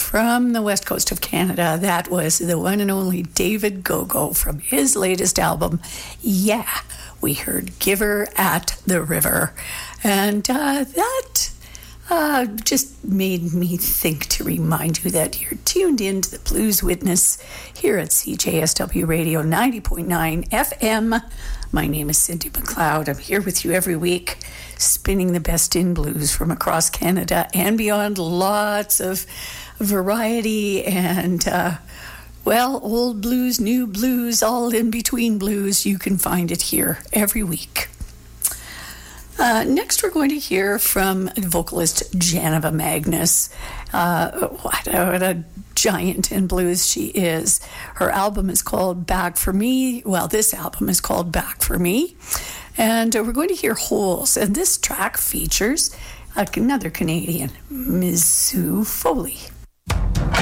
from the west coast of Canada. That was the one and only David Gogo from his latest album, Yeah. We heard Giver at the River. And that just made me think to remind you that you're tuned in to the Blues Witness here at CJSW Radio 90.9 FM. My name is Cindy McLeod. I'm here with you every week, spinning the best in blues from across Canada and beyond. Lots of variety and, old blues, new blues, all in between blues. You can find it here every week. Next, we're going to hear from vocalist Janiva Magnus. What a giant in blues she is. Her album is called Back for Me. Well, this album is called Back for Me. And we're going to hear Holes. And this track features another Canadian, Ms. Sue Foley.